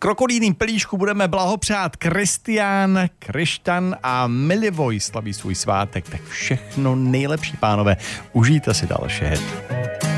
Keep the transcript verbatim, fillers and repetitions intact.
krokodýlím pelíšku budeme blahopřát Kristián, Krištan a Milivoj slaví svůj svátek. Tak všechno nejlepší, pánové. Užijte si další hit.